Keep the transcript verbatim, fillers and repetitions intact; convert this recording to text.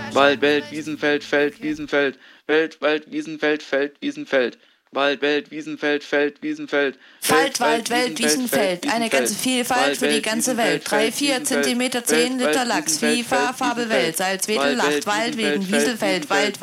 Wald, Welt, Wiesenfeld, Feld, Wiesenfeld, Welt, Wald, Wiesenfeld, Feld, Wiesenfeld. Wald, Welt, Wiesenfeld, Feld, Wiesenfeld. Wald, Wald, Welt, Wiesenfeld. Eine ganze Vielfalt für die ganze Welt. Drei, vier Zentimeter, zehn Liter Lachs. Vieh, Fahr, Farbe, Welt. Salz, Wedel, Lacht, Wald, Wegen, Wieselfeld, Wald,